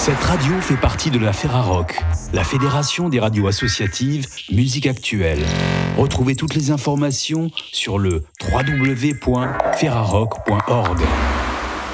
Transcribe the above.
Cette radio fait partie de la Ferrarock, la fédération des radios associatives musique actuelle. Retrouvez toutes les informations sur le www.ferrarock.org.